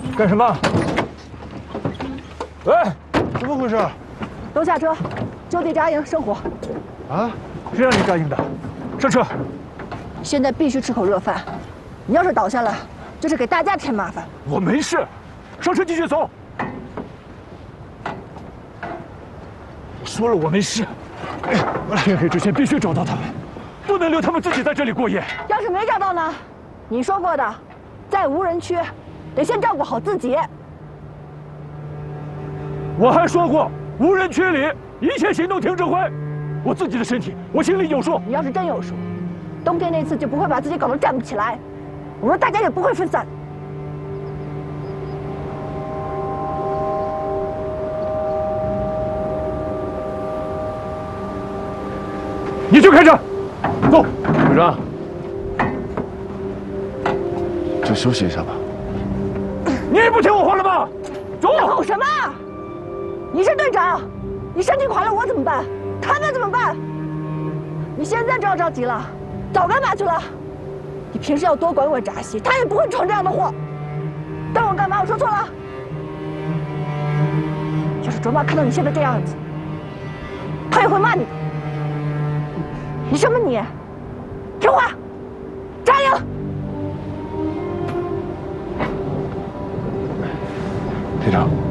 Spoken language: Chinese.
干什么？喂， 怎么回事？ 都下车，就地扎营生火。 啊？ 谁让你答应的？上车。 现在必须吃口热饭，你要是倒下了，就是给大家添麻烦。 我没事，上车继续走。我说了我没事。天黑之前必须找到他们，不能留他们自己在这里过夜。 要是没找到呢？你说过的，在无人区，得先照顾好自己。 我还说过，无人区里一切行动听指挥。我自己的身体，我心里有数。 你要是真有数，冬天那次就不会把自己搞得站不起来。我说大家也不会分散。 你去开车，走。队长， 就休息一下吧。 你也不听我话了吗？走。 吼什么？你是队长，你身体垮了我怎么办？他们怎么办？你现在着急了，早干嘛去了？你平时要多管管扎西，他也不会闯这样的祸。瞪我干嘛？我说错了？要是卓玛看到你现在这样子，他也会骂你的。你什么你？听话，扎营。 队长。